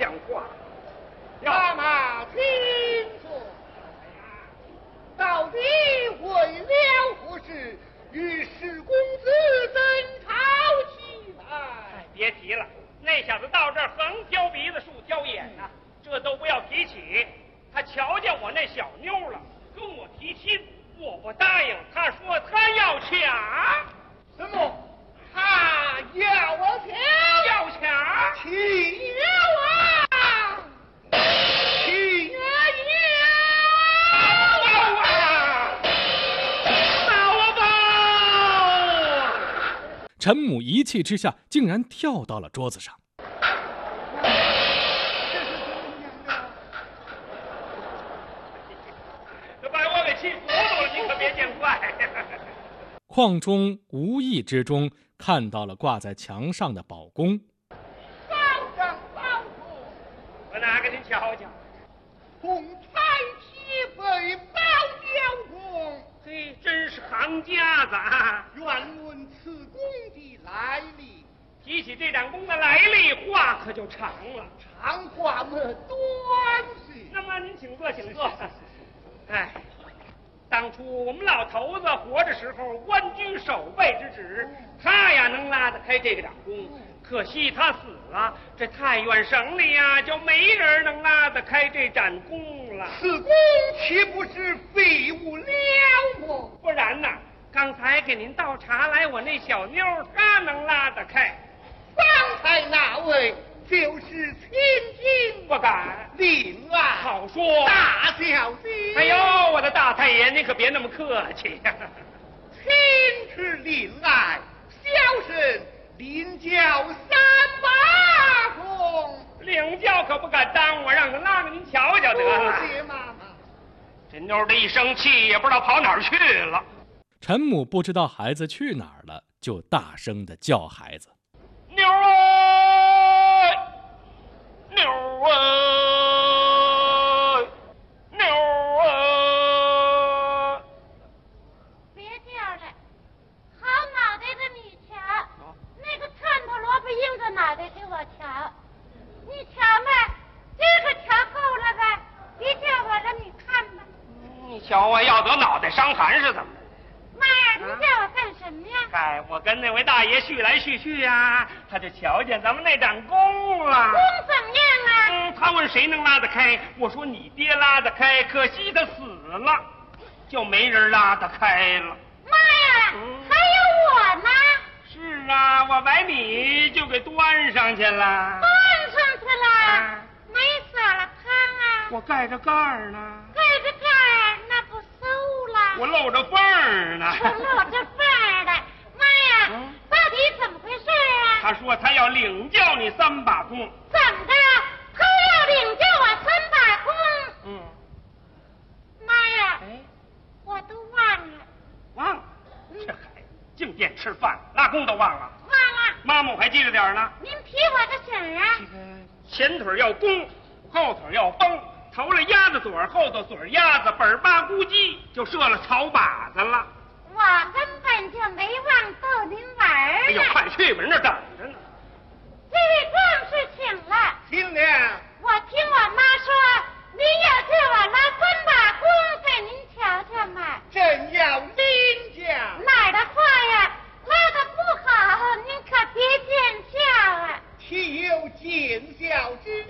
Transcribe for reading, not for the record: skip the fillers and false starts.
像话。 妈妈，请坐。到底为了何事与史公子争吵起来？ 别提了，那小子到这儿横挑鼻子竖挑眼呐，这都不要提起。他瞧见我那小妞了，跟我提亲，我不答应。他说他要抢。 什么？他要抢？ 要抢？ 请啊！请陈母一气之下，竟然跳到了桌子上。 这把我给气糊涂了，你可别见怪。 邝中无意之中看到了挂在墙上的宝弓。 保长保主， 我拿给您瞧瞧。 红彩旗飞宝雕弓， 嘿，真是行家子啊！ 愿问此弓的来历。 提起这盏弓的来历，话可就长了。 长话么短些。 那么您请坐，请坐。哎，当初我们老头子活着时候，官居守备之职，他呀能拉得开这个掌弓。可惜他死了，这太原省里呀就没人能拉得开这盏弓了。 此弓岂不是废物了么？ 不然呐，刚才给您倒茶来，我那小妞她能拉得开。 方才那位就是亲亲， 不敢。 令啊， 好说。 大小姐。 哎呦，我的大太爷，您可别那么客气呀。 亲之令爱，小生领教三把弓。 领教可不敢当，我让他拉着您瞧瞧得了。 谢妈妈。 这妞的一生气，也不知道跑哪儿去了。 陈母不知道孩子去哪儿了，就大声地叫孩子：“ 妞儿，妞儿，妞儿！” 别叫了，好脑袋的你瞧，那个串头萝卜硬着脑袋给我瞧，你瞧吧，这个瞧够了吧？别叫我了，你看吧。 你瞧啊，要得脑袋伤寒是怎么的？ 妈呀，你叫我干什么呀？ 哎，我跟那位大爷叙来叙去呀，他就瞧见咱们那盏弓了。 弓怎么样啊？ 他问谁能拉得开，我说你爹拉得开，可惜他死了，就没人拉得开了。 妈呀，还有我呢！ 是啊，我把你就给端上去了。 端上去了，没撒了炕啊？ 我盖着盖儿呢。 盖着盖儿，那不馊了？ 我露着缝儿呢。 我露着缝儿的，妈呀，到底怎么回事啊？ 他说他要领教你三把弓。 怎么的？他要领教我三把弓？妈呀，我都忘了。 忘了？这孩子净惦吃饭，拉弓都忘了。 忘了。 妈妈我还记着点呢。 您提我个醒啊！ 前腿要弓，后腿要绷，头了鸭子嘴，后头嘴鸭子，本八咕叽就射了草靶子了。 我根本就没忘逗您玩儿呢。 哎呦，快去吧，人那等着呢。 这位壮士请了。 请了。 我听我妈说，您要叫我拉三把弓给您瞧瞧嘛。 正要领教。 哪儿的话呀，拉的不好，您可别见笑啊。 岂有见笑之